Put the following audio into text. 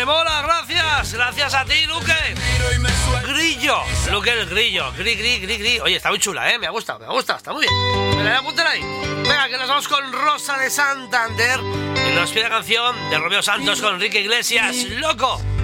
Me mola, gracias. Gracias a ti, Luque. Grillo. Luque el grillo. Gri. Oye, está muy chula, Me ha gustado, está muy bien. Me la voy a apuntar ahí. Venga, que nos vamos con Rosa de Santander. Y nos pide la canción de Romeo Santos con Enrique Iglesias. ¡Loco!